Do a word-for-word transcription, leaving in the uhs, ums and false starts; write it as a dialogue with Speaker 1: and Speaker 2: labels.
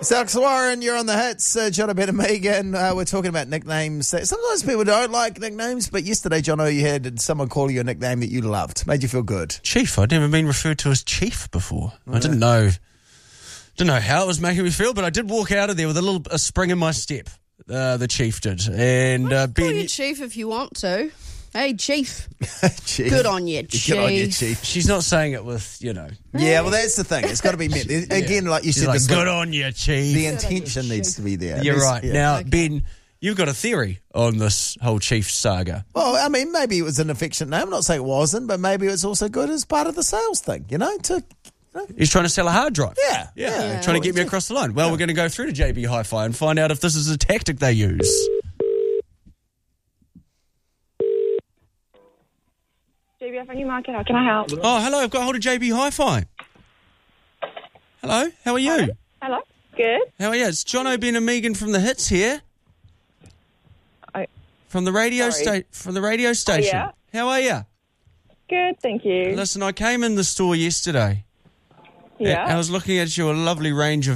Speaker 1: Alex Warren, you're on the hits. Uh, Jono, Ben and Megan. Uh, we're talking about nicknames. That sometimes people don't like nicknames, but yesterday, Jono, you had someone call you a nickname that you loved. Made you feel good.
Speaker 2: Chief. I'd never been referred to as Chief before. Yeah. I didn't know didn't know how it was making me feel, but I did walk out of there with a little a spring in my step. Uh, the Chief did. And uh,
Speaker 3: Ben, call
Speaker 2: Ben,
Speaker 3: you Chief if you want to. Hey, Chief.
Speaker 1: Chief.
Speaker 3: Good on you, Chief.
Speaker 1: Good on you, Chief.
Speaker 2: She's not saying it with, you know.
Speaker 1: Yeah, well, that's the thing. It's got to be meant. Again, like you
Speaker 2: She's
Speaker 1: said,
Speaker 2: like,
Speaker 1: the,
Speaker 2: good on you, Chief.
Speaker 1: the intention
Speaker 3: you,
Speaker 1: needs to be there.
Speaker 2: You're
Speaker 1: There's-
Speaker 2: right.
Speaker 1: yeah.
Speaker 2: Now,
Speaker 3: Okay.
Speaker 2: Ben, you've got a theory on this whole Chief saga.
Speaker 1: Well, I mean, maybe it was an affectionate name. I'm not saying it wasn't, but maybe it's also good as part of the sales thing, you know? To
Speaker 2: He's trying to sell a hard drive.
Speaker 1: Yeah,
Speaker 2: Yeah,
Speaker 1: yeah.
Speaker 2: trying to get me across the line. Well, we're going to go through to J B Hi-Fi and find out if this is a tactic they use.
Speaker 4: J B F New Market, how can I help?
Speaker 2: Oh, hello, I've got hold of J B Hi-Fi. Hello, how are you?
Speaker 4: Hello? Hello? Good.
Speaker 2: How are you? It's Jono, Ben and Megan from the Hits here.
Speaker 4: I,
Speaker 2: From the radio
Speaker 4: Sorry.
Speaker 2: sta- from the radio station.
Speaker 4: yeah?
Speaker 2: How are you?
Speaker 4: good, thank you.
Speaker 2: Listen, I came in the store yesterday.
Speaker 4: yeah.
Speaker 2: I was looking at your lovely range of